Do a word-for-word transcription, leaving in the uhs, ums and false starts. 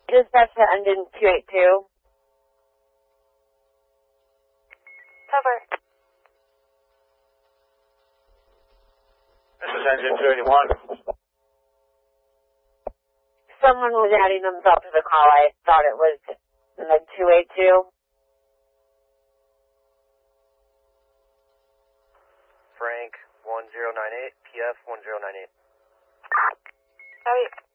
Dispatch to engine two eight two. Cover. This is engine two eighty-one. Someone was adding themselves to the call. I thought it was in the two eight two. Frank one zero nine eight, P F one zero nine eight. Copy.